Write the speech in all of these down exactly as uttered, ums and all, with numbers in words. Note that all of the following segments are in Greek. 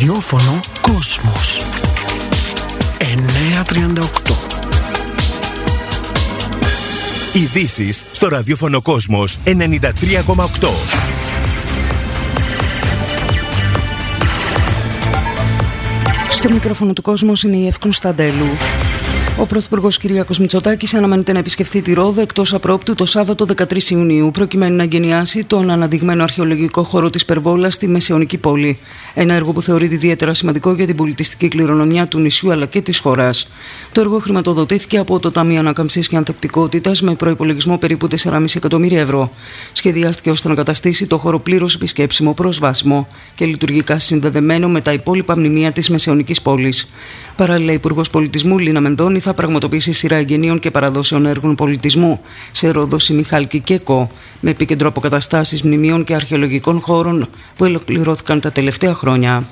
ραδιόφωνο Κόσμος εννιακόσια τριάντα οκτώ. Ειδήσεις στο ραδιόφωνο Κόσμος ενενήντα τρία κόμμα οκτώ. Στο μικρόφωνο του Κόσμος είναι η Εύη Κωνσταντέλου. Ο Πρωθυπουργός Κυριάκος Μητσοτάκης αναμένεται να επισκεφθεί τη Ρόδο εκτός απρόπτου το Σάββατο δεκατρείς Ιουνίου, προκειμένου να εγκαινιάσει τον αναδειγμένο αρχαιολογικό χώρο της Περβόλας στη Μεσαιωνική πόλη. Ένα έργο που θεωρείται ιδιαίτερα σημαντικό για την πολιτιστική κληρονομιά του νησιού αλλά και της χώρας. Το έργο χρηματοδοτήθηκε από το Ταμείο Ανάκαμψης και Ανθεκτικότητας με προϋπολογισμό περίπου τέσσερα κόμμα πέντε εκατομμύρια ευρώ. Σχεδιάστηκε ώστε να καταστήσει το χώρο πλήρως επισκέψιμο, προσβάσιμο και λειτουργικά συνδεδεμένο με τα υπόλοιπα μνημεία της Μεσαιωνικής πόλης. Παράλληλα, η Υπουργός Πολιτισμού Λίνα Μενδώνη θα πραγματοποιήσει σειρά εγγενείων και παραδόσεων έργων πολιτισμού σε Ρόδο, Σιμιχάλκη και Κο, με επίκεντρο αποκαταστάσεις μνημείων και αρχαιολογικών χώρων που ολοκληρώθηκαν τα τελευταία χρόνια.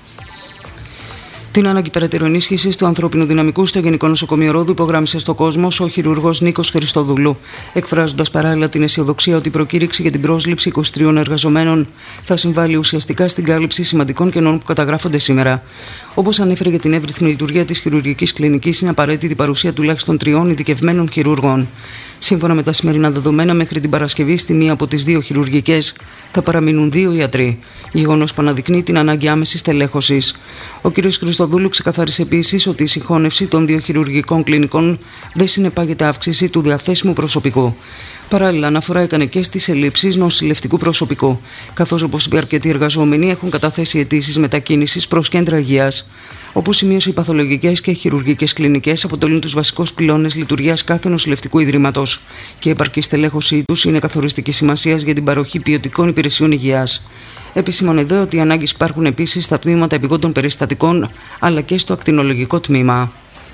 Την ανάγκη περαιτέρω ενίσχυσης του ανθρώπινου δυναμικού στο Γενικό Νοσοκομείο Ρόδου υπογράμμισε στο Κόσμος ο χειρουργός Νίκος Χριστοδούλου, εκφράζοντας παράλληλα την αισιοδοξία ότι η προκήρυξη για την πρόσληψη είκοσι τριών εργαζομένων θα συμβάλλει ουσιαστικά στην κάλυψη σημαντικών κενών που καταγράφονται σήμερα. Όπως ανέφερε, για την εύρυθμη λειτουργία της χειρουργικής κλινικής είναι απαραίτητη η παρουσία τουλάχιστον τριών ειδικευμένων χειρουργών. Σύμφωνα με τα σημερινά δεδομένα, μέχρι την Παρασκευή στη μία από τις δύο χειρουργικές θα παραμείνουν δύο ιατροί, γεγονός που αναδεικνύει την ανάγκη άμεσης τελέχωσης. Ο κ. Χριστοδούλου ξεκαθάρισε επίσης ότι η συγχώνευση των δύο χειρουργικών κλινικών δεν συνεπάγεται αύξηση του διαθέσιμου προσωπικού. Παράλληλα, αναφορά έκανε και στις ελλείψεις νοσηλευτικού προσωπικού, καθώς, όπως είπε, αρκετοί εργαζόμενοι έχουν καταθέσει αιτήσεις μετακίνησης προς κέντρα υγείας. Όπως σημείωσε, οι παθολογικές και χειρουργικές κλινικές αποτελούν τους βασικούς πυλώνες λειτουργίας κάθε νοσηλευτικού ιδρύματος και η επαρκή στελέχωσή τους είναι καθοριστική σημασίας για την παροχή ποιοτικών υπηρεσιών υγείας. Επισήμανε δε ότι οι ανάγκες υπάρχουν επίσης στα τμήματα επιγόντων περιστατικών αλλά και στο ακτινολογικό τμήμα.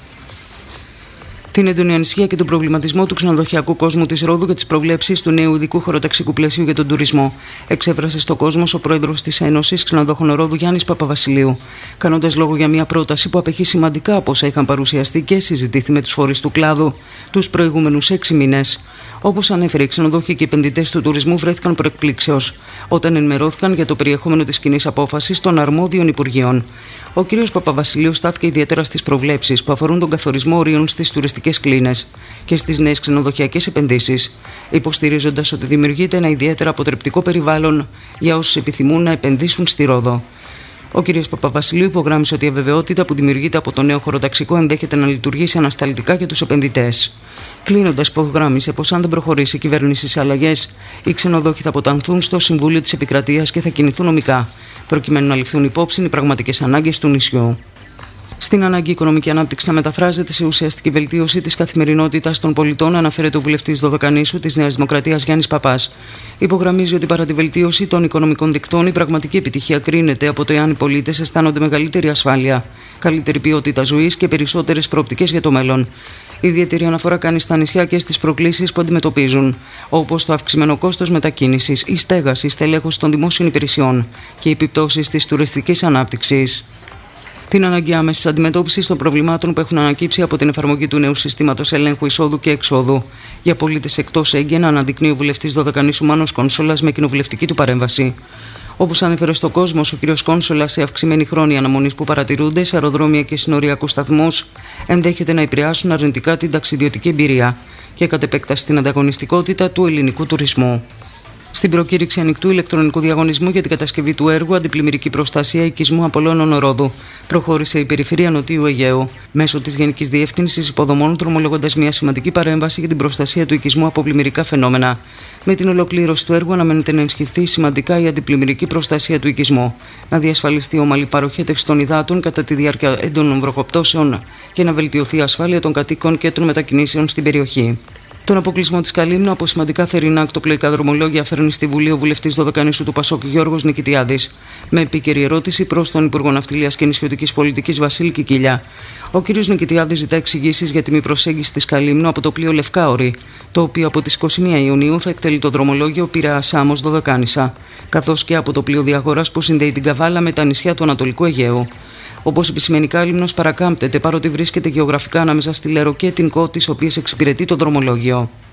Την έντονη ανησυχία και τον προβληματισμό του ξενοδοχειακού κόσμου της Ρόδου για τις προβλέψεις του νέου ειδικού χωροταξικού πλαισίου για τον τουρισμό εξέφρασε στο Κόσμος ο πρόεδρος της Ένωσης Ξενοδόχων Ρόδου Γιάννης Παπαβασιλείου, κάνοντας λόγο για μια πρόταση που απέχει σημαντικά από όσα είχαν παρουσιαστεί και συζητήθει με τους φορείς του κλάδου τους προηγούμενους έξι μήνες. Όπως ανέφερε, οι ξενοδόχοι και οι επενδυτές του τουρισμού βρέθηκαν προεκπλήξεως όταν ενημερώθηκαν για το περιεχόμενο της κοινής απόφασης των αρμόδιων Υπουργείων. Ο κ. Παπαβασιλείου στάθηκε ιδιαίτερα στις προβλέψεις που αφορούν τον καθορισμό ορίων στις τουριστικές κλίνες και στις νέες ξενοδοχειακές επενδύσεις, υποστηρίζοντας ότι δημιουργείται ένα ιδιαίτερα αποτρεπτικό περιβάλλον για όσους επιθυμούν να επενδύσουν στη Ρόδο. Ο κ. Παπαβασιλείου υπογράμμισε ότι η αβεβαιότητα που δημιουργείται από το νέο χωροταξικό ενδέχεται να λειτουργήσει ανασταλτικά για τους επενδυτές. Κλείνοντας, υπογράμμισε πως αν δεν προχωρήσει η κυβέρνηση σε αλλαγές, οι ξενοδόχοι θα αποτανθούν στο Συμβούλιο της Επικρατείας και θα κινηθούν νομικά, προκειμένου να ληφθούν υπόψη οι πραγματικές ανάγκες του νησιού. Στην ανάγκη οικονομική ανάπτυξη να μεταφράζεται σε ουσιαστική βελτίωση της καθημερινότητας των πολιτών, αναφέρεται ο βουλευτής Δωδεκανήσου της Νέας Δημοκρατίας Γιάννης Παπάς. Υπογραμμίζει ότι παρά τη βελτίωση των οικονομικών δικτών, η πραγματική επιτυχία κρίνεται από το εάν οι πολίτες αισθάνονται μεγαλύτερη ασφάλεια, καλύτερη ποιότητα ζωής και περισσότερες προοπτικές για το μέλλον. Ιδιαίτερη αναφορά κάνει στα νησιά και στις προκλήσεις που αντιμετωπίζουν, όπως το αυξημένο κόστος μετακίνησης, η στέγαση, η στελέχωση των δημόσιων υπηρεσιών και οι επιπτώσεις της τουριστικής ανάπτυξης. Την ανάγκη άμεσης αντιμετώπισης των προβλημάτων που έχουν ανακύψει από την εφαρμογή του νέου συστήματος ελέγχου εισόδου και εξόδου για πολίτες εκτός έγκαινα, αναδεικνύει ο βουλευτής Δωδεκανήσου Μάνος Κόνσολας με κοινοβουλευτική του παρέμβαση. Όπως ανέφερε στο Κόσμος ο κ. Κόνσολας, σε αυξημένη χρόνια αναμονής που παρατηρούνται σε αεροδρόμια και συνοριακούς σταθμούς ενδέχεται να επηρεάσουν αρνητικά την ταξιδιωτική εμπειρία και κατ' επέκταση την ανταγωνιστικότητα του ελληνικού τουρισμού. Στην προκήρυξη ανοιχτού ηλεκτρονικού διαγωνισμού για την κατασκευή του έργου Αντιπλημμυρική Προστασία Οικισμού Απολώνων Ρόδου προχώρησε η Περιφερεια Νοτιού Αιγαίου μέσω της Γενικής Διεύθυνσης Υποδομών, δρομολογώντας μια σημαντική παρέμβαση για την προστασία του οικισμού από πλημμυρικά φαινόμενα. Με την ολοκλήρωση του έργου αναμένεται να ενισχυθεί σημαντικά η αντιπλημμυρική προστασία του οικισμού, να διασφαλιστεί ομαλή παροχέτευση των υδάτων κατά τη διάρκεια έντονων βροχοπτώσεων και να βελτιωθεί η ασφάλεια των κατοίκων και των μετακινήσεων στην περιοχή. Τον αποκλεισμό της Καλύμνου από σημαντικά θερινά ακτοπλοϊκά δρομολόγια φέρνει στη Βουλή ο βουλευτής Δωδεκανήσου του Πασόκ Γιώργος Νικητιάδης, με επίκαιρη ερώτηση προς τον Υπουργό Ναυτιλίας και Νησιωτικής Πολιτικής Βασίλη Κικίλια. Ο κ. Νικητιάδης ζητά εξηγήσεις για τη μη προσέγγιση της Καλύμνου από το πλοίο Λευκάωρη, το οποίο από τις είκοσι μία Ιουνίου θα εκτελεί το δρομολόγιο Πειραιά Σάμος Δωδεκάνησα, καθώς και από το πλοίο Διαγόρας που συνδέει την Καβάλα με τα νησιά του Ανατολικού Αιγαίου. Όπως επισημαίνει, η Κάλυμνος παρακάμπτεται παρότι βρίσκεται γεωγραφικά ανάμεσα στη Λέρο και την Κο, τις οποίες εξυπηρετεί το δρομολόγιο.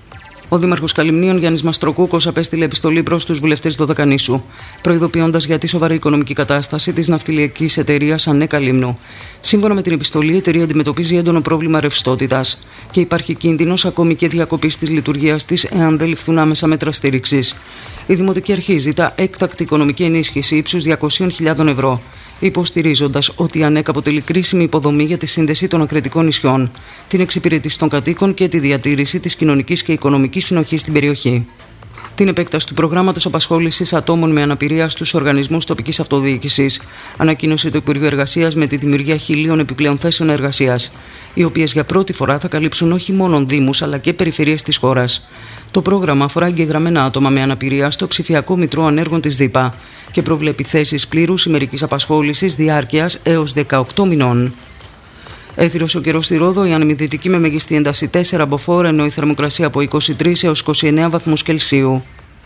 Ο Δήμαρχος Καλυμνίων Γιάννης Μαστροκούκος απέστειλε επιστολή προς τους βουλευτές Δωδεκανήσου, προειδοποιώντας για τη σοβαρή οικονομική κατάσταση της ναυτιλιακής εταιρείας ΑΝΕ Καλύμνου. Σύμφωνα με την επιστολή, η εταιρεία αντιμετωπίζει έντονο πρόβλημα ρευστότητας και υπάρχει κίνδυνος ακόμη και διακοπής της λειτουργίας της εάν δεν ληφθούν άμεσα μέτρα στήριξης. Η Δημοτική Αρχή ζητά έκτακτη οικονομική ενίσχυση ύψους διακόσιες χιλιάδες ευρώ, υποστηρίζοντας ότι η ΑΝΕΚ αποτελεί κρίσιμη υποδομή για τη σύνδεση των ακριτικών νησιών, την εξυπηρέτηση των κατοίκων και τη διατήρηση της κοινωνικής και οικονομικής συνοχής στην περιοχή. Την επέκταση του προγράμματος απασχόλησης ατόμων με αναπηρία στους οργανισμούς τοπικής αυτοδιοίκησης ανακοίνωσε το Υπουργείο Εργασίας με τη δημιουργία χιλίων επιπλέον θέσεων εργασίας, οι οποίες για πρώτη φορά θα καλύψουν όχι μόνο δήμους αλλά και περιφερειές της χώρας. Το πρόγραμμα αφορά εγγεγραμμένα άτομα με αναπηρία στο ψηφιακό μητρό ανέργων της ΔΥΠΑ και προβλέπει θέσεις πλήρους ημερικής απασχόλησης διάρκειας έως δεκαοκτώ μηνών. Έθυρος ο καιρός στη Ρόδο, η ανεμιδυτική με μεγιστή ένταση τέσσερα μποφόρ, ενώ η θερμοκρασία από είκοσι τρεις έως είκοσι εννέα βαθμούς Κελσίου.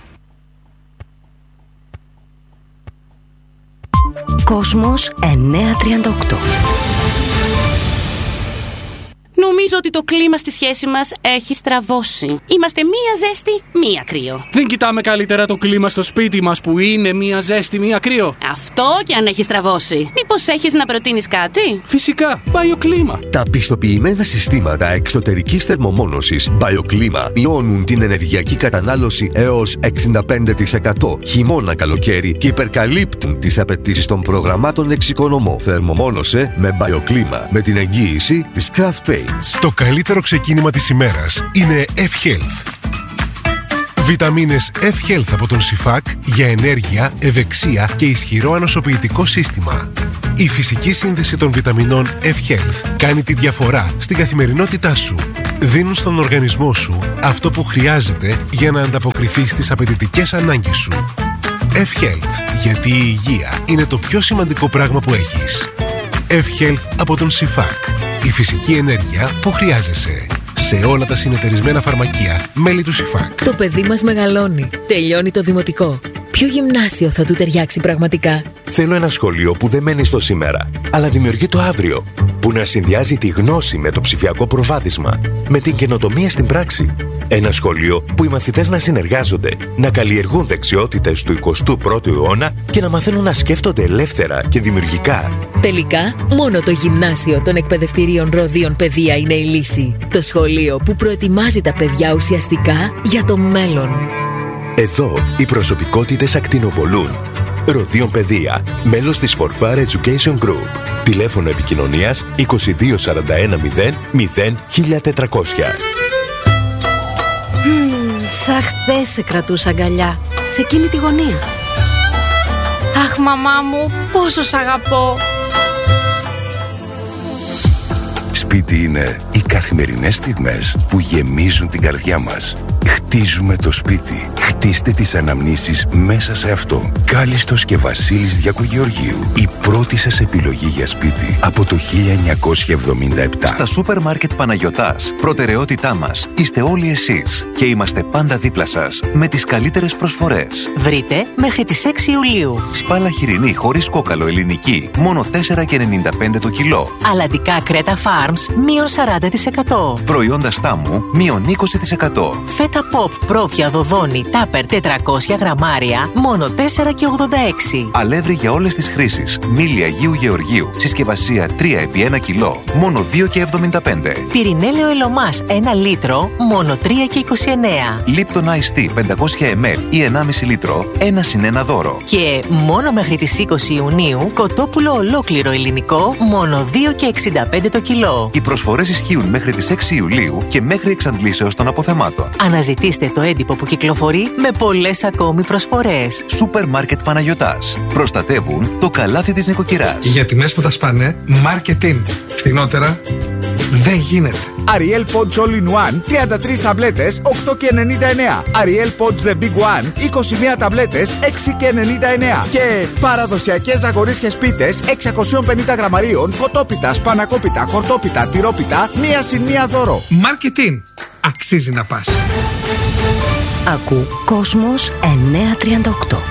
Κόσμος εννιακόσια τριάντα οκτώ. Νομίζω ότι το κλίμα στη σχέση μας έχει στραβώσει. Είμαστε μία ζέστη, μία κρύο. Δεν κοιτάμε καλύτερα το κλίμα στο σπίτι μας που είναι μία ζέστη, μία κρύο? Αυτό και αν έχει στραβώσει. Μήπως έχεις να προτείνεις κάτι? Φυσικά, BioClima. Τα πιστοποιημένα συστήματα εξωτερικής θερμομόνωσης BioClima μειώνουν την ενεργειακή κατανάλωση έως εξήντα πέντε τοις εκατό χειμώνα καλοκαίρι και υπερκαλύπτουν τις απαιτήσεις των προγραμμάτων εξοικονομώ. Θερμομόνωσε με BioClima με την εγγύηση της Craft Paint. Το καλύτερο ξεκίνημα της ημέρας είναι F-Health. Βιταμίνες F-Health από τον Σιφάκ για ενέργεια, ευεξία και ισχυρό ανοσοποιητικό σύστημα. Η φυσική σύνδεση των βιταμινών F-Health κάνει τη διαφορά στην καθημερινότητά σου. Δίνουν στον οργανισμό σου αυτό που χρειάζεται για να ανταποκριθεί στις απαιτητικές ανάγκες σου. F-Health, γιατί η υγεία είναι το πιο σημαντικό πράγμα που έχεις. F-Health από τον Σιφάκ. Η φυσική ενέργεια που χρειάζεσαι. Σε όλα τα συνεταιρισμένα φαρμακεία, μέλη του Σιφάκ. Το παιδί μας μεγαλώνει. Τελειώνει το δημοτικό. Ποιο γυμνάσιο θα του ταιριάξει πραγματικά? Θέλω ένα σχολείο που δεν μένει στο σήμερα, αλλά δημιουργεί το αύριο. Που να συνδυάζει τη γνώση με το ψηφιακό προβάδισμα, με την καινοτομία στην πράξη. Ένα σχολείο που οι μαθητές να συνεργάζονται, να καλλιεργούν δεξιότητες του εικοστού πρώτου αιώνα και να μαθαίνουν να σκέφτονται ελεύθερα και δημιουργικά. Τελικά, μόνο το γυμνάσιο των εκπαιδευτηρίων Ροδίων Παιδεία είναι η λύση. Το σχολείο που προετοιμάζει τα παιδιά ουσιαστικά για το μέλλον. Εδώ οι προσωπικότητες ακτινοβολούν. Ροδίων Παιδεία, μέλος της Forfar Education Group. Τηλέφωνο επικοινωνίας είκοσι δύο σαράντα ένα μηδέν μηδέν χίλια τετρακόσια. Mm, σαν χθες σε κρατούσα αγκαλιά, σε εκείνη τη γωνία. Αχ, μαμά μου, πόσο σ' αγαπώ. Σπίτι είναι οι καθημερινές στιγμές που γεμίζουν την καρδιά μας. Χτίζουμε το σπίτι. Χτίστε τις αναμνήσεις μέσα σε αυτό. Κάλιστος και Βασίλης Διακογεωργίου. Η πρώτη σας επιλογή για σπίτι από το χίλια εννιακόσια εβδομήντα επτά. Στα Σούπερ Μάρκετ Παναγιωτάς, προτεραιότητά μας είστε όλοι εσείς και είμαστε πάντα δίπλα σας με τις καλύτερες προσφορές. Βρείτε μέχρι τις έξι Ιουλίου. Σπάλα χοιρινή χωρίς κόκαλο ελληνική, μόνο τέσσερα και ενενήντα πέντε το κιλό. Αλλαντικά Κρέτα Farms, μείον σαράντα τοις εκατό. Προϊόντα στάμου, μείον είκοσι τοις εκατό. Φέτα Pop, πρόβια δοδόνη, τάπερ τετρακόσια γραμμάρια, μόνο τέσσερα και ογδόντα έξι. Αλεύρι για όλες τις χρήσεις. Μήλι Αγίου Γεωργίου. Συσκευασία τρία επί ένα κιλό. Μόνο δύο και εβδομήντα πέντε. Πυρηνέλαιο Ελωμάς ένα λίτρο, μόνο τρία και είκοσι εννέα. Lipton Ice Tea πεντακόσια μιλιλίτρα ή ενάμιση λίτρο, ένα συν ένα δώρο. Και μόνο μέχρι τις είκοσι Ιουνίου, κοτόπουλο ολόκληρο ελληνικό, μόνο δύο και εξήντα πέντε το κιλό. Οι προσφορές ισχύουν μέχρι τις έξι Ιουλίου και μέχρι εξαντλήσεως των αποθεμάτων. Αναζητήστε το έντυπο που κυκλοφορεί με πολλές ακόμη προσφορές. Σούπερ Μάρκετ Παναγιωτάς. Προστατεύουν το καλάθι της νοικοκυράς. Για τιμές που τα σπάνε, Marketing. Φθηνότερα δεν γίνεται. Ariel Pods All in One, τριάντα τρεις ταμπλέτες, οκτώ και ενενήντα εννέα. Ariel Pods The Big One, είκοσι μία ταμπλέτες, έξι και ενενήντα εννέα. Και παραδοσιακές ζαγορίσιες πίτες, εξακόσια πενήντα γραμμαρίων, κοτόπιτα, σπανακόπιτα, χορτόπιτα, τυρόπιτα, μία συν μία δώρο. Marketing. Αξίζει να πας. Ακού Κόσμος εννιακόσια τριάντα οκτώ.